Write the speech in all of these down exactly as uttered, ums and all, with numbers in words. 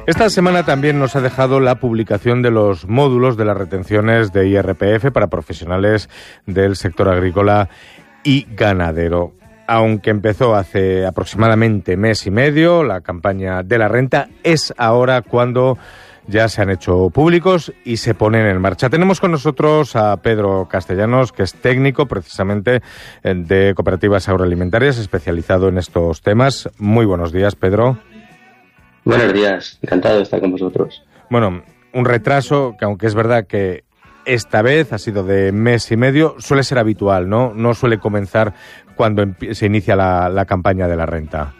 Esta semana también nos ha dejado la publicación de los módulos de las retenciones de I R P F para profesionales del sector agrícola y ganadero. Aunque empezó hace aproximadamente mes y medio, la campaña de la renta es ahora cuando ya se han hecho públicos y se ponen en marcha. Tenemos con nosotros a Pedro Castellanos, que es técnico precisamente de cooperativas agroalimentarias, especializado en estos temas. Muy buenos días, Pedro. Buenos días, encantado de estar con vosotros. Bueno, un retraso que, aunque es verdad que esta vez ha sido de mes y medio, suele ser habitual, ¿no? No suele comenzar cuando se inicia la, la campaña de la renta.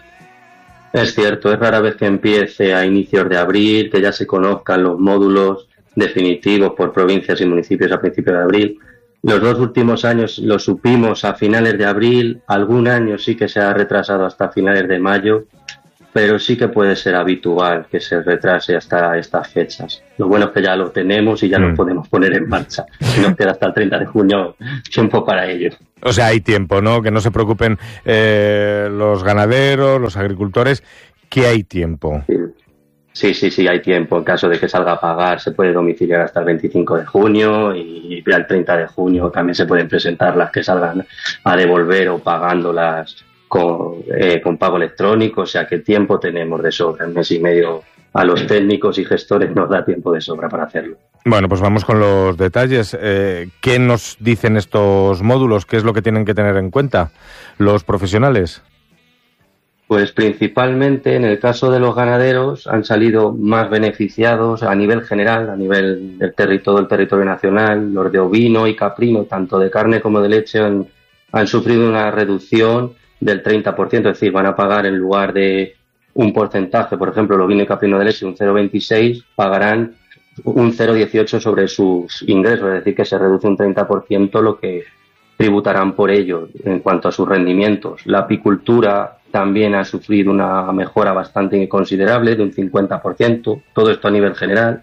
Es cierto, es rara vez que empiece a inicios de abril, que ya se conozcan los módulos definitivos por provincias y municipios a principios de abril. Los dos últimos años lo supimos a finales de abril, algún año sí que se ha retrasado hasta finales de mayo, pero sí que puede ser habitual que se retrase hasta estas fechas. Lo bueno es que ya lo tenemos y ya mm. lo podemos poner en marcha. Si nos queda hasta el treinta de junio tiempo para ello. O sea, hay tiempo, ¿no? Que no se preocupen eh, los ganaderos, los agricultores, que hay tiempo. Sí, sí, sí, hay tiempo. En caso de que salga a pagar, se puede domiciliar hasta el veinticinco de junio y el treinta de junio también se pueden presentar las que salgan a devolver o pagándolas con, eh, con pago electrónico. O sea, que tiempo tenemos de sobra. Un mes y medio a los técnicos y gestores nos da tiempo de sobra para hacerlo. Bueno, pues vamos con los detalles. Eh, ¿Qué nos dicen estos módulos? ¿Qué es lo que tienen que tener en cuenta los profesionales? Pues principalmente en el caso de los ganaderos han salido más beneficiados a nivel general, a nivel del territorio, todo el territorio nacional. Los de ovino y caprino, tanto de carne como de leche, han, han sufrido una reducción del treinta por ciento, es decir, van a pagar en lugar de un porcentaje, por ejemplo, el ovino y caprino de leche, un cero coma veintiséis, pagarán un cero coma dieciocho sobre sus ingresos, es decir, que se reduce un treinta por ciento lo que tributarán por ello en cuanto a sus rendimientos. La apicultura también ha sufrido una mejora bastante considerable de un cincuenta por ciento, todo esto a nivel general.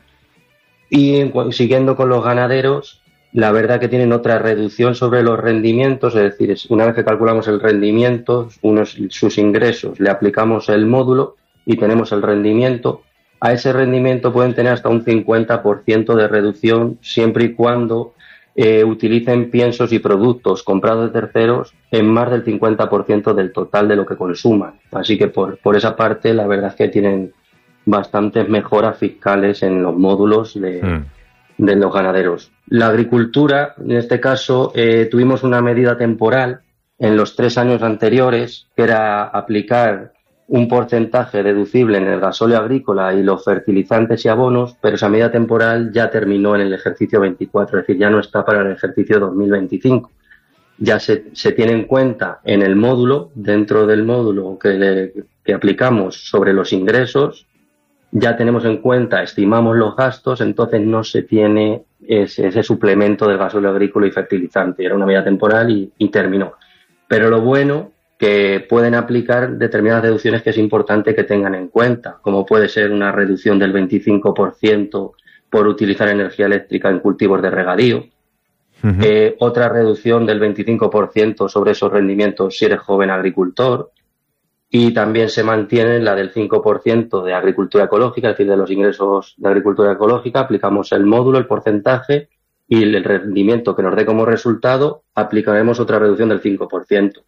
Y siguiendo con los ganaderos, la verdad que tienen otra reducción sobre los rendimientos, es decir, una vez que calculamos el rendimiento, unos, sus ingresos, le aplicamos el módulo y tenemos el rendimiento. A ese rendimiento pueden tener hasta un cincuenta por ciento de reducción siempre y cuando eh, utilicen piensos y productos comprados de terceros en más del cincuenta por ciento del total de lo que consuman. Así que por, por esa parte la verdad es que tienen bastantes mejoras fiscales en los módulos de, mm. de los ganaderos. La agricultura, en este caso, eh, tuvimos una medida temporal en los tres años anteriores, que era aplicar un porcentaje deducible en el gasóleo agrícola y los fertilizantes y abonos, pero esa medida temporal ya terminó en el ejercicio veinticuatro, es decir, ya no está para el ejercicio dos mil veinticinco. Ya se, se tiene en cuenta en el módulo, dentro del módulo que, le, que aplicamos sobre los ingresos, ya tenemos en cuenta, estimamos los gastos, entonces no se tiene ese, ese suplemento del gasóleo agrícola y fertilizante. Era una medida temporal y, y terminó. Pero lo bueno que pueden aplicar determinadas deducciones que es importante que tengan en cuenta, como puede ser una reducción del veinticinco por ciento por utilizar energía eléctrica en cultivos de regadío, uh-huh. eh, otra reducción del veinticinco por ciento sobre esos rendimientos si eres joven agricultor, y también se mantiene la del cinco por ciento de agricultura ecológica, es decir, de los ingresos de agricultura ecológica, aplicamos el módulo, el porcentaje, y el rendimiento que nos dé como resultado, aplicaremos otra reducción del cinco por ciento.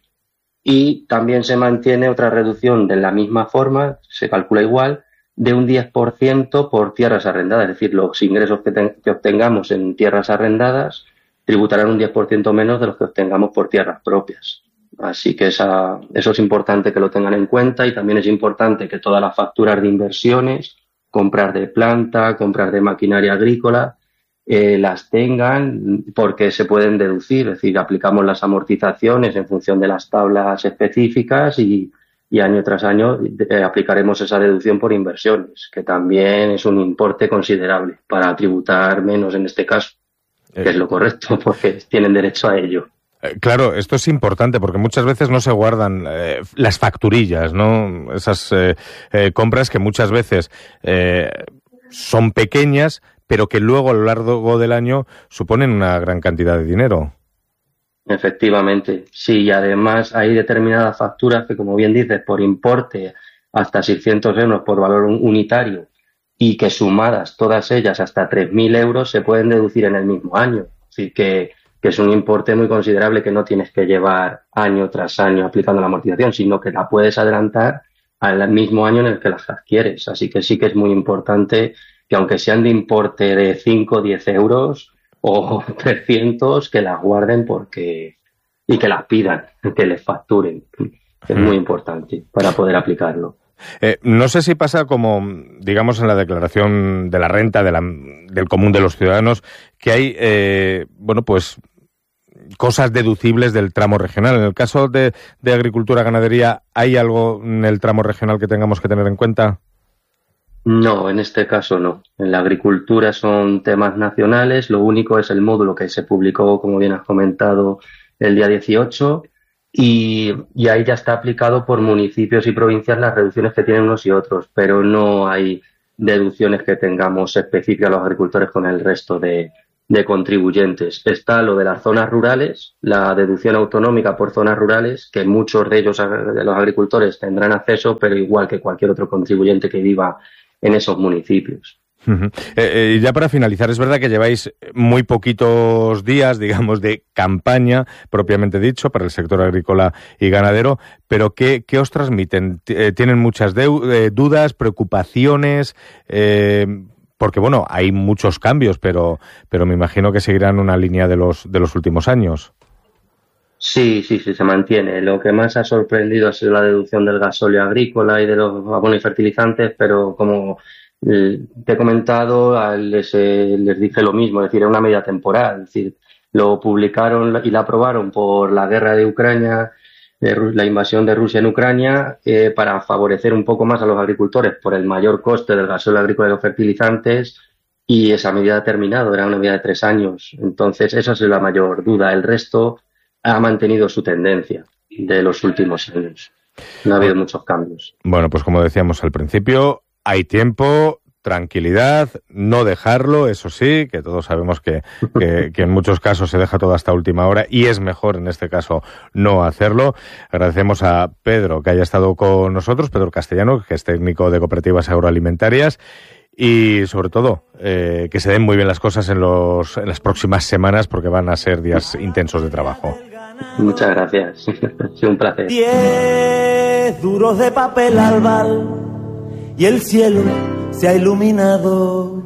Y también se mantiene otra reducción de la misma forma, se calcula igual, de un diez por ciento por tierras arrendadas, es decir, los ingresos que, ten, que obtengamos en tierras arrendadas tributarán un diez por ciento menos de los que obtengamos por tierras propias. Así que esa, eso es importante que lo tengan en cuenta, y también es importante que todas las facturas de inversiones, compras de planta, compras de maquinaria agrícola, eh, las tengan porque se pueden deducir, es decir, aplicamos las amortizaciones en función de las tablas específicas y, y año tras año eh, aplicaremos esa deducción por inversiones, que también es un importe considerable para tributar menos en este caso, que eh. es lo correcto porque tienen derecho a ello. Claro, esto es importante porque muchas veces no se guardan eh, las facturillas, ¿no? Esas eh, eh, compras que muchas veces eh, son pequeñas, pero que luego a lo largo del año suponen una gran cantidad de dinero. Efectivamente, sí, y además hay determinadas facturas que, como bien dices, por importe hasta seiscientos euros por valor unitario, y que sumadas todas ellas hasta tres mil euros se pueden deducir en el mismo año. Así que, que es un importe muy considerable que no tienes que llevar año tras año aplicando la amortización, sino que la puedes adelantar al mismo año en el que las adquieres. Así que sí que es muy importante que, aunque sean de importe de cinco o diez euros o trescientos, que las guarden porque y que las pidan, que les facturen. Es muy importante para poder aplicarlo. Eh, no sé si pasa como, digamos, en la declaración de la renta de la, del común de los ciudadanos, que hay, eh, bueno, pues cosas deducibles del tramo regional. En el caso de, de agricultura, ganadería, ¿hay algo en el tramo regional que tengamos que tener en cuenta? No, en este caso no. En la agricultura son temas nacionales. Lo único es el módulo que se publicó, como bien has comentado, el día dieciocho. Y, y ahí ya está aplicado por municipios y provincias las reducciones que tienen unos y otros, pero no hay deducciones que tengamos específicas a los agricultores con el resto de, de contribuyentes. Está lo de las zonas rurales, la deducción autonómica por zonas rurales, que muchos de ellos, de los agricultores, tendrán acceso, pero igual que cualquier otro contribuyente que viva en esos municipios. Uh-huh. Eh, eh, y ya para finalizar, es verdad que lleváis muy poquitos días, digamos, de campaña, propiamente dicho, para el sector agrícola y ganadero, pero ¿qué, qué os transmiten? Eh, ¿Tienen muchas deu- eh, dudas, preocupaciones? Eh, porque, bueno, hay muchos cambios, pero, pero me imagino que seguirán una línea de los, de los últimos años. Sí, sí, sí, se mantiene. Lo que más ha sorprendido ha sido la deducción del gasóleo agrícola y de los abonos y fertilizantes, pero como te he comentado, les, les dije lo mismo, es decir, era una medida temporal, es decir, lo publicaron y la aprobaron por la guerra de Ucrania, de la invasión de Rusia en Ucrania, eh, para favorecer un poco más a los agricultores por el mayor coste del gasóleo agrícola y los fertilizantes, y esa medida ha terminado, era una medida de tres años. Entonces, esa es la mayor duda. El resto ha mantenido su tendencia de los últimos años. No ha habido muchos cambios. Bueno, pues como decíamos al principio, hay tiempo, tranquilidad, no dejarlo, eso sí, que todos sabemos que, que, que en muchos casos se deja todo hasta última hora y es mejor en este caso no hacerlo. Agradecemos a Pedro que haya estado con nosotros, Pedro Castellano, que es técnico de cooperativas agroalimentarias, y sobre todo eh, que se den muy bien las cosas en, los, en las próximas semanas, porque van a ser días intensos de trabajo. Muchas gracias, ha sido un placer. Diez duros de papel albal y el cielo se ha iluminado.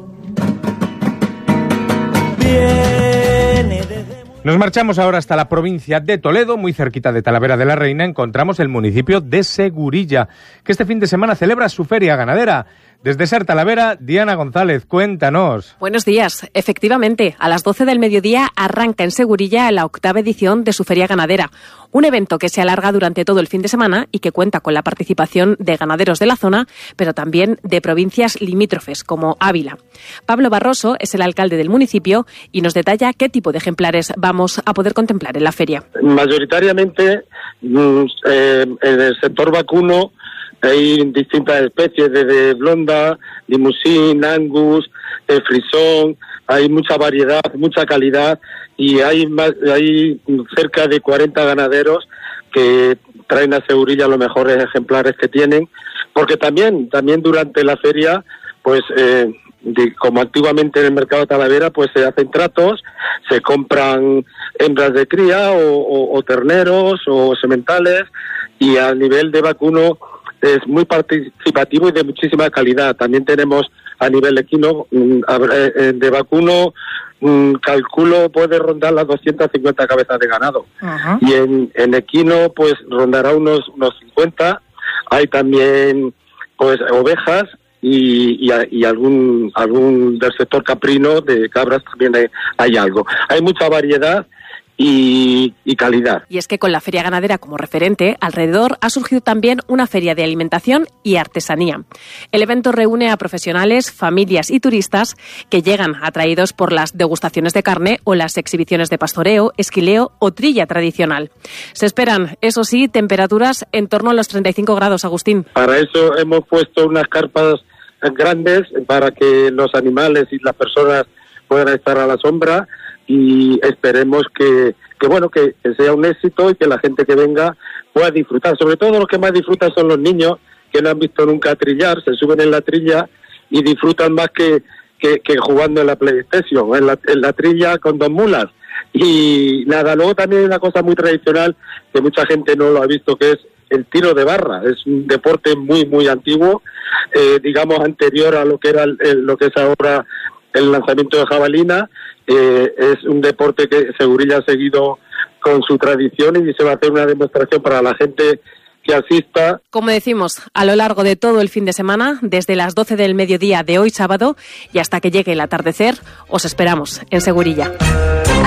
Viene desde... Nos marchamos ahora hasta la provincia de Toledo, muy cerquita de Talavera de la Reina. Encontramos el municipio de Segurilla, que este fin de semana celebra su feria ganadera. Desde Ser Talavera, Diana González, cuéntanos. Buenos días. Efectivamente, a las doce del mediodía arranca en Segurilla la octava edición de su feria ganadera. Un evento que se alarga durante todo el fin de semana y que cuenta con la participación de ganaderos de la zona, pero también de provincias limítrofes como Ávila. Pablo Barroso es el alcalde del municipio y nos detalla qué tipo de ejemplares vamos a poder contemplar en la feria. Mayoritariamente eh, en el sector vacuno hay distintas especies, desde blonda, limusín, angus, eh, frisón, hay mucha variedad, mucha calidad, y hay más, hay cerca de cuarenta ganaderos que traen a Segurilla los mejores ejemplares que tienen, porque también también durante la feria, pues eh, de, como antiguamente en el mercado de Talavera, pues se hacen tratos, se compran hembras de cría o, o, o terneros o sementales, y a nivel de vacuno es muy participativo y de muchísima calidad. También tenemos a nivel equino, de vacuno, calculo puede rondar las doscientas cincuenta cabezas de ganado. Uh-huh. Y en, en equino pues rondará unos, unos cincuenta. Hay también pues ovejas y, y, y algún, algún del sector caprino, de cabras también hay, hay algo. Hay mucha variedad Y, y calidad. Y es que con la feria ganadera como referente, alrededor ha surgido también una feria de alimentación y artesanía. El evento reúne a profesionales, familias y turistas que llegan atraídos por las degustaciones de carne o las exhibiciones de pastoreo, esquileo o trilla tradicional. Se esperan, eso sí, temperaturas en torno a los treinta y cinco grados, Agustín. Para eso hemos puesto unas carpas grandes para que los animales y las personas puedan estar a la sombra, y esperemos que, que bueno que, que sea un éxito y que la gente que venga pueda disfrutar. Sobre todo los que más disfrutan son los niños, que no han visto nunca trillar, se suben en la trilla y disfrutan más que, que, que jugando en la PlayStation, en la, en la trilla con dos mulas. Y nada, luego también hay una cosa muy tradicional que mucha gente no lo ha visto, que es el tiro de barra. Es un deporte muy, muy antiguo, eh, digamos anterior a lo que era el, el, lo que es ahora el lanzamiento de jabalina. Eh, es un deporte que Segurilla ha seguido con su tradición y se va a hacer una demostración para la gente que asista. Como decimos, a lo largo de todo el fin de semana, desde las doce del mediodía de hoy sábado y hasta que llegue el atardecer, os esperamos en Segurilla.